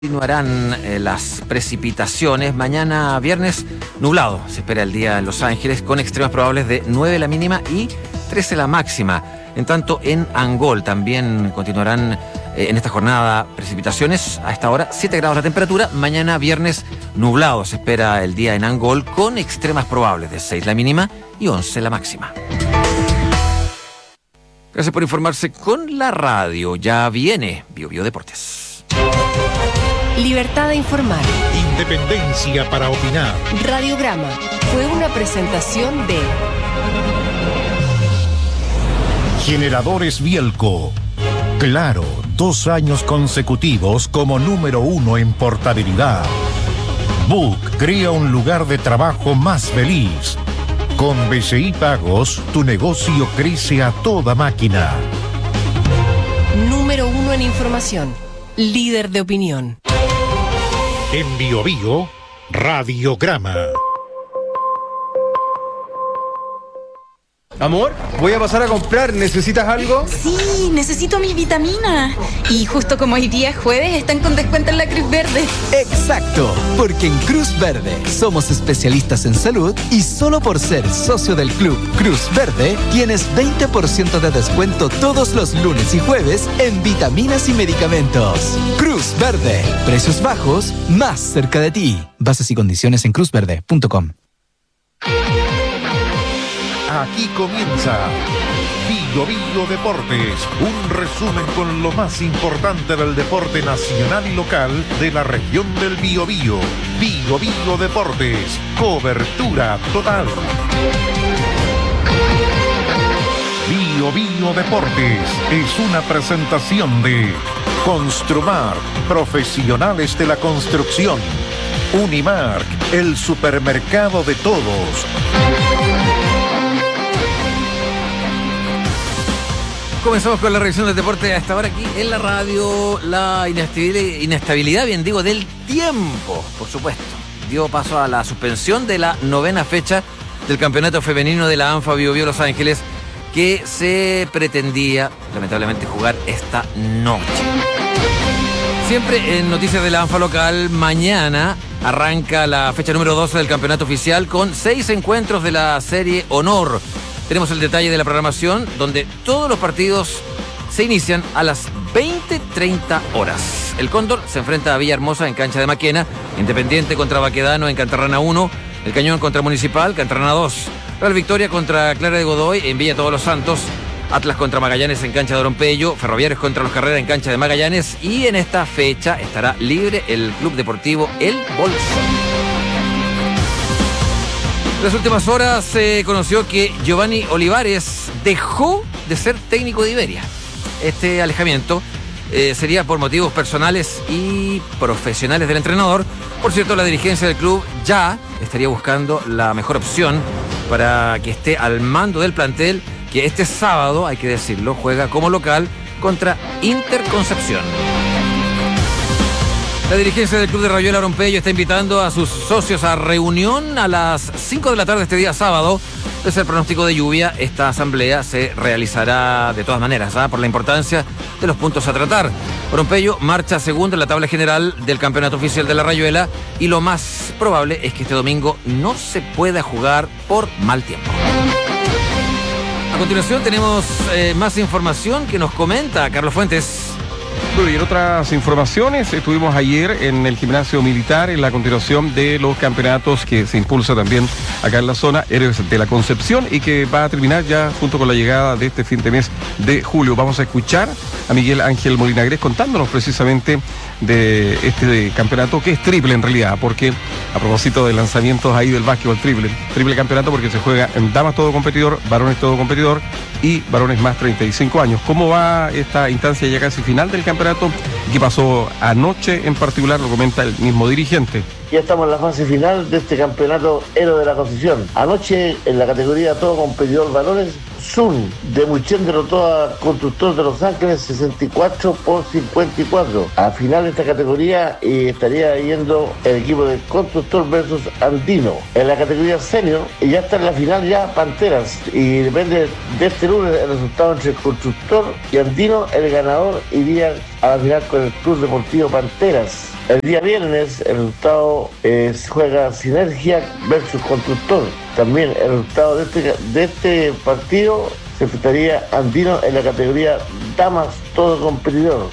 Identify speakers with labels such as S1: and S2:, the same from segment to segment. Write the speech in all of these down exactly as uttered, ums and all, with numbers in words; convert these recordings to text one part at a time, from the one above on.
S1: Continuarán eh, las precipitaciones. Mañana viernes nublado. Se espera el día en Los Ángeles con extremas probables de nueve la mínima y trece la máxima. En tanto, en Angol también continuarán eh, en esta jornada precipitaciones. A esta hora siete grados la temperatura. Mañana viernes nublado. Se espera el día en Angol con extremas probables de seis la mínima y once la máxima. Gracias por informarse con la radio. Ya viene Bio Bio Deportes.
S2: Libertad de informar.
S3: Independencia para opinar.
S2: Radiograma fue una presentación de
S3: Generadores Bielco. Claro, dos años consecutivos como número uno en portabilidad. Book crea un lugar de trabajo más feliz. Con B C I Pagos, tu negocio crece a toda máquina.
S2: Número uno en información. Líder de opinión.
S3: En Bio Bio, Radiograma.
S4: Amor, voy a pasar a comprar. ¿Necesitas algo?
S5: Sí, necesito mi vitamina. Y justo como hoy día es jueves, están con descuento en la Cruz Verde.
S6: Exacto, porque en Cruz Verde somos especialistas en salud y solo por ser socio del club Cruz Verde tienes veinte por ciento de descuento todos los lunes y jueves en vitaminas y medicamentos. Cruz Verde, precios bajos, más cerca de ti. Bases y condiciones en cruz verde punto com.
S3: Aquí comienza Bio Bio Deportes, un resumen con lo más importante del deporte nacional y local de la región del Biobío. Bio Bio Deportes, cobertura total. Bio Bio Deportes es una presentación de Construmark, profesionales de la construcción. Unimark, el supermercado de todos.
S1: Comenzamos con la revisión del deporte a esta hora aquí en la radio. La inestabilidad, inestabilidad, bien digo, del tiempo, por supuesto, dio paso a la suspensión de la novena fecha del campeonato femenino de la ANFA Bio Bio Los Ángeles, que se pretendía, lamentablemente, jugar esta noche. Siempre en noticias de la ANFA local, mañana arranca la fecha número doce del campeonato oficial con seis encuentros de la serie Honor. Tenemos el detalle de la programación, donde todos los partidos se inician a las veinte treinta horas. El Cóndor se enfrenta a Villahermosa en cancha de Maquena, Independiente contra Baquedano en Cantarrana uno, El Cañón contra Municipal, Cantarrana dos, Real Victoria contra Clara de Godoy en Villa Todos los Santos, Atlas contra Magallanes en cancha de Oropello, Ferroviarios contra Los Carreras en cancha de Magallanes, y en esta fecha estará libre el Club Deportivo El Bolsón. En las últimas horas se conoció que Giovanni Olivares dejó de ser técnico de Iberia. Este alejamiento eh, sería por motivos personales y profesionales del entrenador. Por cierto, la dirigencia del club ya estaría buscando la mejor opción para que esté al mando del plantel, que este sábado, hay que decirlo, juega como local contra Interconcepción. La dirigencia del club de Rayuela Oropello está invitando a sus socios a reunión a las cinco de la tarde este día sábado. Desde el pronóstico de lluvia, esta asamblea se realizará de todas maneras, ¿ah? por la importancia de los puntos a tratar. Oropello marcha segundo en la tabla general del campeonato oficial de la Rayuela y lo más probable es que este domingo no se pueda jugar por mal tiempo. A continuación tenemos eh, más información que nos comenta Carlos Fuentes.
S7: Bueno, y en otras informaciones, estuvimos ayer en el gimnasio militar en la continuación de los campeonatos que se impulsa también acá en la zona, Héroes de la Concepción, y que va a terminar ya junto con la llegada de este fin de mes de julio. Vamos a escuchar a Miguel Ángel Molinagres contándonos precisamente de este campeonato, que es triple en realidad, porque a propósito de lanzamientos ahí del básquetbol, triple, triple campeonato porque se juega en damas todo competidor, varones todo competidor y varones más treinta y cinco años. ¿Cómo va esta instancia ya casi final del campeonato? ¿Qué pasó anoche en particular? Lo comenta el mismo dirigente.
S8: Ya estamos en la fase final de este campeonato Héroe de la Concepción. Anoche, en la categoría todo competidor varones, Sun de Muchén derrotó a Constructor de Los Ángeles sesenta y cuatro por cincuenta y cuatro. A final de esta categoría eh, estaría yendo el equipo de Constructor versus Andino. En la categoría senior ya está en la final ya Panteras, y depende de este lunes el resultado entre Constructor y Andino. El ganador iría a la final con el Club Deportivo Panteras. El día viernes el resultado eh, juega Sinergia versus Constructor. También el resultado de este, de este partido se enfrentaría Andino en la categoría Damas Todo Competidor.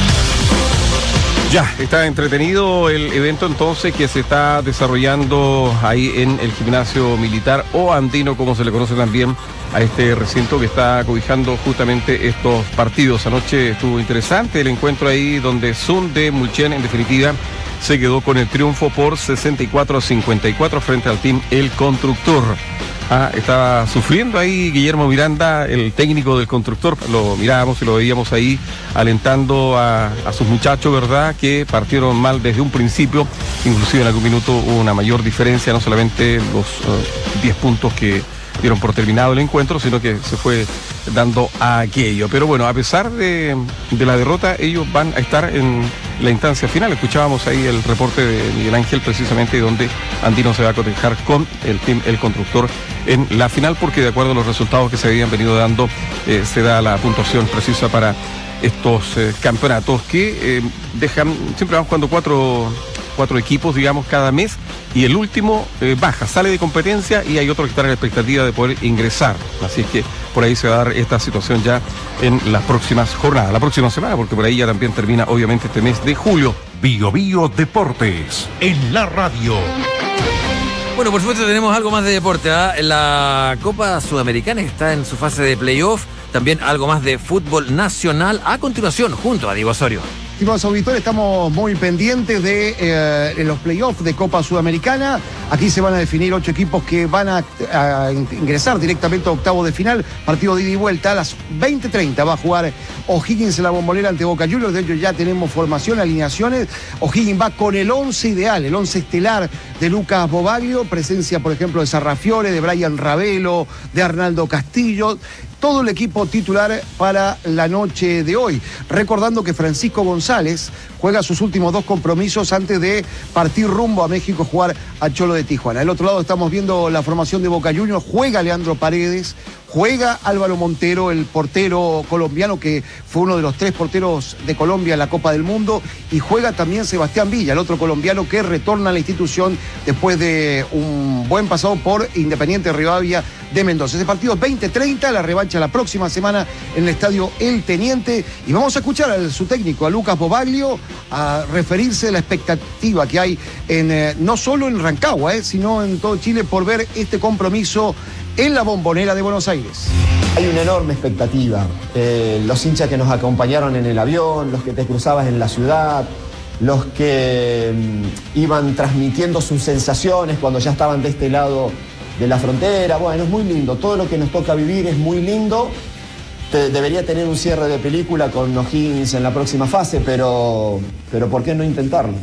S7: Ya, está entretenido el evento entonces que se está desarrollando ahí en el gimnasio militar o andino, como se le conoce también a este recinto que está cobijando justamente estos partidos. Anoche estuvo interesante el encuentro ahí donde Sun de Mulchen en definitiva se quedó con el triunfo por sesenta y cuatro a cincuenta y cuatro frente al team El Constructor. Ah, estaba sufriendo ahí Guillermo Miranda, el técnico del Constructor, lo mirábamos y lo veíamos ahí alentando a, a sus muchachos, ¿verdad? Que partieron mal desde un principio, inclusive en algún minuto hubo una mayor diferencia, no solamente los diez uh, puntos que dieron por terminado el encuentro, sino que se fue dando a aquello. Pero bueno, a pesar de, de la derrota, ellos van a estar en la instancia final. Escuchábamos ahí el reporte de Miguel Ángel, precisamente donde Andino se va a cotejar con el team El Constructor en la final, porque de acuerdo a los resultados que se habían venido dando, eh, se da la puntuación precisa para estos eh, campeonatos que eh, dejan, siempre van jugando cuatro, cuatro equipos, digamos, cada mes, y el último eh, baja, sale de competencia y hay otro que está en la expectativa de poder ingresar. Así es que por ahí se va a dar esta situación ya en las próximas jornadas, la próxima semana, porque por ahí ya también termina obviamente este mes de julio.
S3: Bio Bio Deportes, en la radio.
S1: Bueno, por supuesto tenemos algo más de deporte, ¿eh? La Copa Sudamericana está en su fase de playoff, también algo más de fútbol nacional a continuación junto a Diego Osorio.
S9: Estimados auditores, estamos muy pendientes de eh, los playoffs de Copa Sudamericana. Aquí se van a definir ocho equipos que van a, a ingresar directamente a octavos de final. Partido de ida y vuelta a las veinte treinta va a jugar O'Higgins en la Bombonera ante Boca Juniors. De hecho ya tenemos formación, alineaciones. O'Higgins va con el once ideal, el once estelar de Lucas Bobaglio. Presencia, por ejemplo, de Sarrafiore, de Brian Ravelo, de Arnaldo Castillo. Todo el equipo titular para la noche de hoy. Recordando que Francisco González juega sus últimos dos compromisos antes de partir rumbo a México, jugar a Cholo de Tijuana. Al otro lado estamos viendo la formación de Boca Juniors. Juega Leandro Paredes, juega Álvaro Montero, el portero colombiano que fue uno de los tres porteros de Colombia en la Copa del Mundo, y juega también Sebastián Villa, el otro colombiano que retorna a la institución después de un buen pasado por Independiente Rivadavia de Mendoza. Ese partido veinte treinta, la revancha la próxima semana en el estadio El Teniente, y vamos a escuchar a su técnico, a Lucas Bobaglio, a referirse a la expectativa que hay en eh, no solo en Rancagua, eh, sino en todo Chile por ver este compromiso en la Bombonera de Buenos Aires.
S10: Hay una enorme expectativa. Eh, los hinchas que nos acompañaron en el avión, los que te cruzabas en la ciudad, los que mm, iban transmitiendo sus sensaciones cuando ya estaban de este lado de la frontera. Bueno, es muy lindo. Todo lo que nos toca vivir es muy lindo. Te, debería tener un cierre de película con O'Higgins en la próxima fase, pero, pero ¿por qué no intentarlo?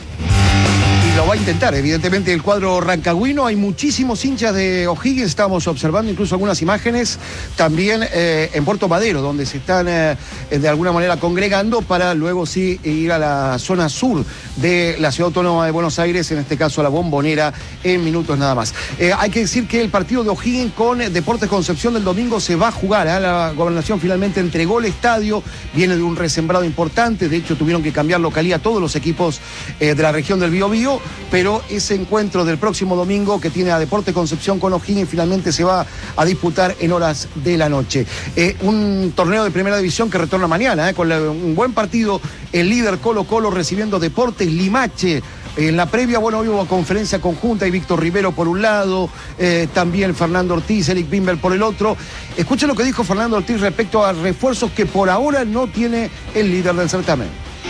S9: Lo va a intentar, evidentemente, el cuadro rancagüino. Hay muchísimos hinchas de O'Higgins, estamos observando incluso algunas imágenes también eh, en Puerto Madero, donde se están eh, de alguna manera congregando para luego sí ir a la zona sur de la Ciudad Autónoma de Buenos Aires, en este caso a la Bombonera, en minutos nada más. Eh, hay que decir que el partido de O'Higgins con Deportes Concepción del domingo se va a jugar, ¿eh? La gobernación finalmente entregó el estadio, viene de un resembrado importante, de hecho tuvieron que cambiar localía todos los equipos eh, de la región del Biobío, pero ese encuentro del próximo domingo que tiene a Deportes Concepción con O'Higgins finalmente se va a disputar en horas de la noche. Eh, un torneo de primera división que retorna mañana, eh, con la, un buen partido, el líder Colo Colo recibiendo Deportes Limache. En la previa, bueno, hoy hubo conferencia conjunta y Víctor Rivero por un lado, eh, también Fernando Ortiz, Eric Bimber por el otro. Escuchen lo que dijo Fernando Ortiz respecto a refuerzos que por ahora no tiene el líder del certamen.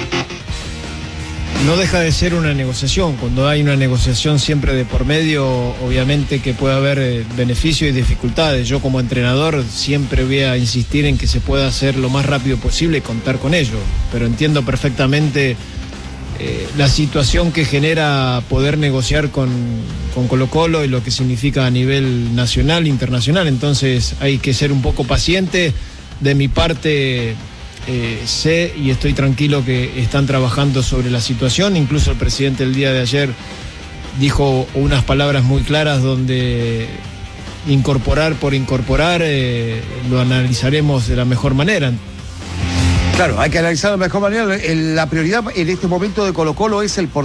S11: No deja de ser una negociación. Cuando hay una negociación siempre de por medio, obviamente que puede haber eh, beneficios y dificultades. Yo como entrenador siempre voy a insistir en que se pueda hacer lo más rápido posible y contar con ello. Pero entiendo perfectamente eh, la situación que genera poder negociar con, con Colo Colo y lo que significa a nivel nacional e internacional. Entonces hay que ser un poco paciente. De mi parte... Eh, sé y estoy tranquilo que están trabajando sobre la situación. Incluso el presidente el día de ayer dijo unas palabras muy claras donde incorporar por incorporar eh, lo analizaremos de la mejor manera.
S9: Claro, hay que analizar de mejor manera. La prioridad en este momento de Colo-Colo es el portero.